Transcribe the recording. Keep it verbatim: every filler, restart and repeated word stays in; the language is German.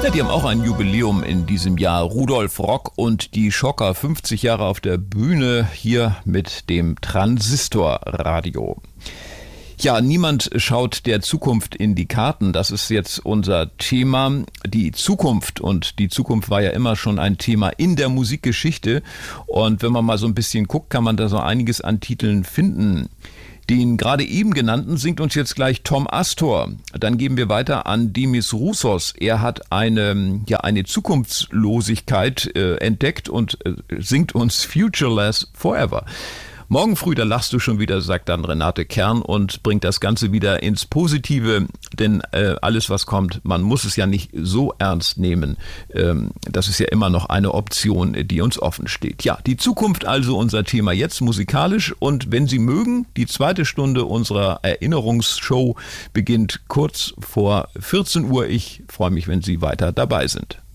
Ja, die haben auch ein Jubiläum in diesem Jahr. Rudolf Rock und die Schocker, fünfzig Jahre auf der Bühne, hier mit dem Transistorradio. Ja, niemand schaut der Zukunft in die Karten. Das ist jetzt unser Thema, die Zukunft. Und die Zukunft war ja immer schon ein Thema in der Musikgeschichte. Und wenn man mal so ein bisschen guckt, kann man da so einiges an Titeln finden. Den gerade eben genannten singt uns jetzt gleich Tom Astor. Dann geben wir weiter an Demis Roussos. Er hat eine, ja, eine Zukunftslosigkeit äh, entdeckt und äh, singt uns Futureless Forever. Morgen früh, da lachst du schon wieder, sagt dann Renate Kern und bringt das Ganze wieder ins Positive, denn äh, alles, was kommt, man muss es ja nicht so ernst nehmen. Ähm, das ist ja immer noch eine Option, die uns offen steht. Ja, die Zukunft also unser Thema jetzt musikalisch, und wenn Sie mögen, die zweite Stunde unserer Erinnerungsshow beginnt kurz vor vierzehn Uhr. Ich freue mich, wenn Sie weiter dabei sind.